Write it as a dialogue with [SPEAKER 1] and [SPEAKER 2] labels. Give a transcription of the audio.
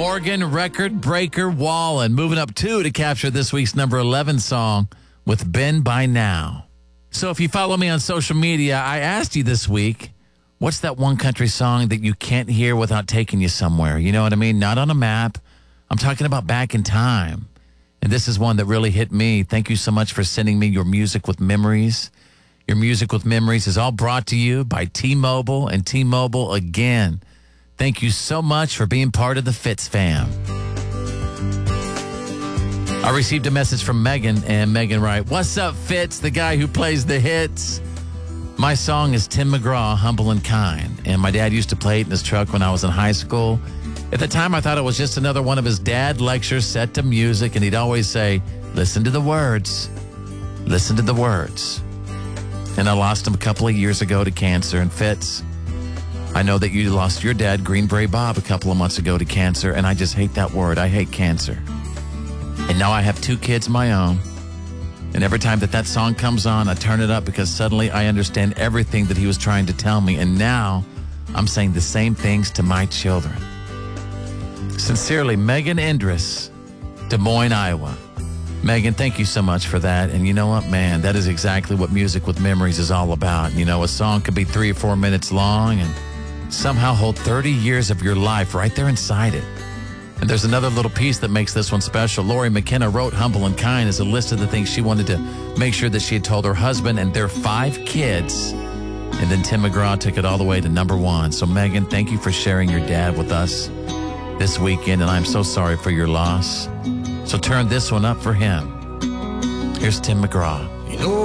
[SPEAKER 1] Morgan record breaker Wallen moving up 2 to capture this week's number 11 song with Been By Now. So if you follow me on social media, I asked you this week, what's that one country song that you can't hear without taking you somewhere? You know what I mean? Not on a map. I'm talking about back in time. And this is one that really hit me. Thank you so much for sending me your music with memories. Your music with memories is all brought to you by T-Mobile and T-Mobile again. Thank you so much for being part of the Fitz fam. I received a message from Megan, and Megan writes, "What's up, Fitz, the guy who plays the hits? My song is Tim McGraw, Humble and Kind, and my dad used to play it in his truck when I was in high school. At the time, I thought it was just another one of his dad lectures set to music, and he'd always say, 'Listen to the words. Listen to the words.' And I lost him a couple of years ago to cancer. And Fitz, I know that you lost your dad, Green Beret Bob, a couple of months ago to cancer, and I just hate that word. I hate cancer. And now I have 2 kids of my own. And every time that song comes on, I turn it up because suddenly I understand everything that he was trying to tell me. And now I'm saying the same things to my children. Sincerely, Megan Indris, Des Moines, Iowa." Megan, thank you so much for that. And you know what, man, that is exactly what Music with Memories is all about. You know, a song could be 3 or 4 minutes long and somehow hold 30 years of your life right there inside it. And there's another little piece that makes this one special. Lori McKenna wrote Humble and Kind as a list of the things she wanted to make sure that she had told her husband and their 5 kids. And then Tim McGraw took it all the way to number 1. So, Megan, thank you for sharing your dad with us this weekend, and I'm so sorry for your loss. So turn this one up for him. Here's Tim McGraw.